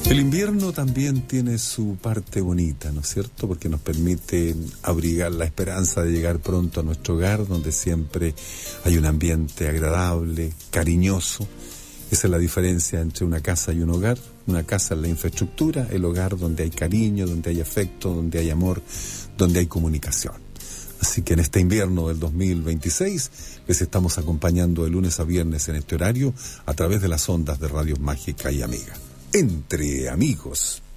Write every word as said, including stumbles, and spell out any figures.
El invierno también tiene su parte bonita, ¿no es cierto? Porque nos permite abrigar la esperanza de llegar pronto a nuestro hogar, donde siempre hay un ambiente agradable, cariñoso. Esa es la diferencia entre una casa y un hogar. Una casa es la infraestructura, el hogar donde hay cariño, donde hay afecto, donde hay amor, donde hay comunicación. Así que en este invierno del dos mil veintiséis les estamos acompañando de lunes a viernes en este horario a través de las ondas de Radio Mágica y Amiga. Entre amigos.